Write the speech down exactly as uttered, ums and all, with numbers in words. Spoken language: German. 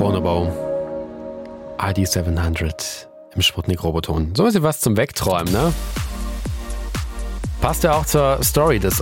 Bonobo. I D siebenhundert im Sputnik-Roboton. So ein bisschen was zum Wegträumen, ne? Passt ja auch zur Story des